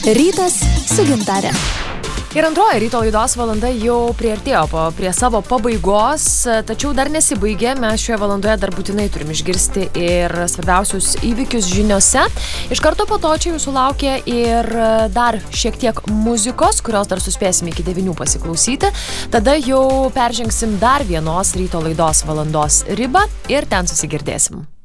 Rytas su Gintare. Ir antroji ryto laidos valanda jau priartėjo prie savo pabaigos, tačiau dar nesibaigė. Mes šioje valandoje dar būtinai turim išgirsti ir svarbiausius įvykius žiniose. Iš karto po to čia jūsų laukia ir dar šiek tiek muzikos, kurios dar suspėsim iki 9 pasiklausyti. Tada jau peržengsim dar vienos ryto laidos valandos ribą ir ten susigirdėsim.